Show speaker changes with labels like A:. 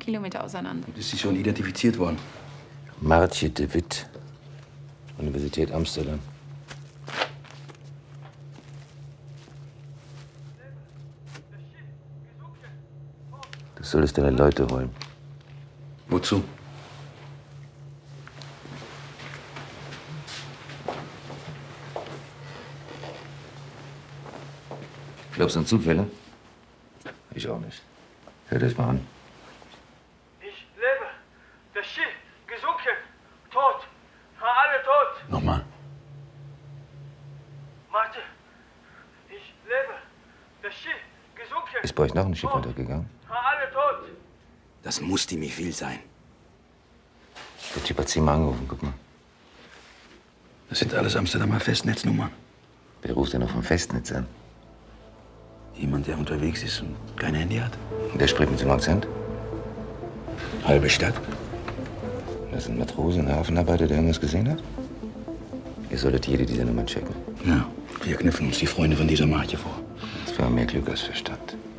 A: Kilometer auseinander.
B: Ist sie schon identifiziert worden?
C: Martje de Wit, Universität Amsterdam. Du solltest deine Leute holen.
B: Wozu?
C: Glaubst du an Zufälle? Ich auch nicht. Hör das mal an.
D: Ich lebe. Das Schiff gesunken. Tot. Alle tot.
B: Nochmal.
D: Marthe. Ich lebe. Das Schiff gesunken.
C: Ist bei euch noch ein Schiff untergegangen?
D: Alle tot.
B: Das muss die Michel sein.
C: Der Typ hat 10-mal angerufen, guck mal.
B: Das sind alles Amsterdamer Festnetznummern.
C: Wer ruft denn noch vom Festnetz an?
B: Jemand, der unterwegs ist und kein Handy hat.
C: Und der spricht mit so einem Akzent?
B: Halbe Stadt.
C: Das sind Matrosen und Hafenarbeiter, der irgendwas gesehen hat? Ihr solltet jede dieser Nummern checken.
B: Ja, wir knüpfen uns die Freunde von dieser Martje vor.
C: Das war mehr Glück als Verstand.